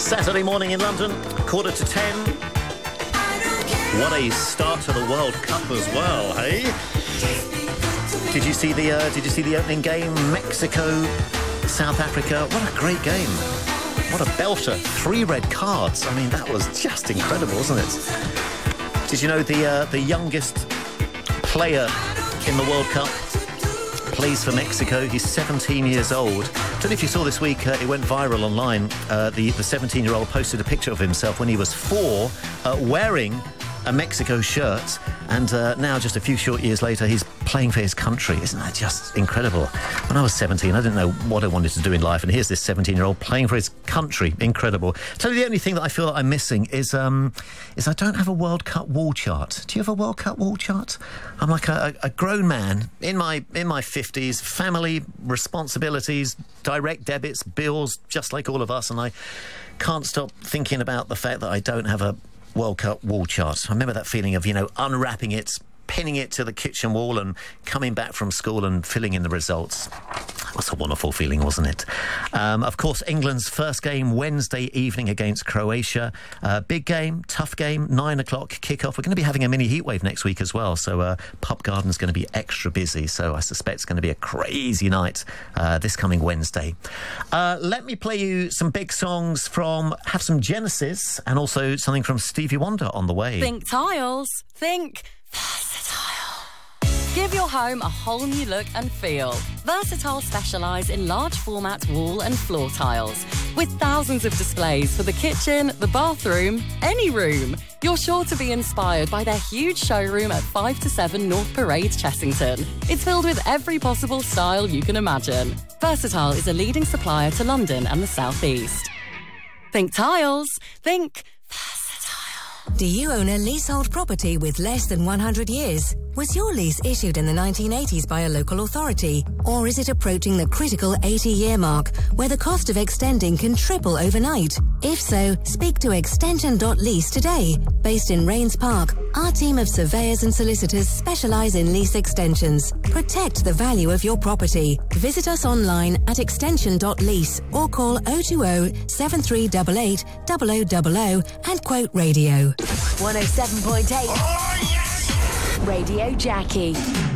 Saturday morning in London, 9:45. What a start to the World Cup as well, hey? Did you see the opening game? Mexico, South Africa. What a great game. What a belter. 3 red cards. I mean, that was just incredible, wasn't it? Did you know the youngest player in the World Cup plays for Mexico? He's 17 years old. I don't know if you saw this week, it went viral online. The 17-year-old posted a picture of himself when he was 4, wearing a Mexico shirt, and now just a few short years later he's playing for his country. Isn't that just incredible? When I was 17 I didn't know what I wanted to do in life, and here's this 17-year-old playing for his country. Incredible. Tell you, the only thing that I feel that I'm missing is I don't have a World Cup wall chart. Do you have a World Cup wall chart? I'm like a grown man in my 50s, family responsibilities, direct debits, bills, just like all of us, and I can't stop thinking about the fact that I don't have a World Cup wall chart. I remember that feeling of, unwrapping it, pinning it to the kitchen wall and coming back from school and filling in the results. That was a wonderful feeling, wasn't it? Of course, England's first game Wednesday evening against Croatia. Big game, tough game, 9 o'clock kickoff. We're going to be having a mini heatwave next week as well, so Pub Garden's going to be extra busy, so I suspect it's going to be a crazy night this coming Wednesday. Let me play you some big songs have some Genesis, and also something from Stevie Wonder on the way. Think tiles. Think Versatile. Give your home a whole new look and feel. Versatile specialise in large format wall and floor tiles, with thousands of displays for the kitchen, the bathroom, any room. You're sure to be inspired by their huge showroom at 5 to 7 North Parade, Chessington. It's filled with every possible style you can imagine. Versatile is a leading supplier to London and the South East. Think tiles. Think Versatile. Do you own a leasehold property with less than 100 years? Was your lease issued in the 1980s by a local authority? Or is it approaching the critical 80-year mark, where the cost of extending can triple overnight? If so, speak to Extension.lease today. Based in Rains Park, our team of surveyors and solicitors specialise in lease extensions. Protect the value of your property. Visit us online at Extension.lease or call 020 7388 0000 and quote radio. 107.8 Radio Jackie.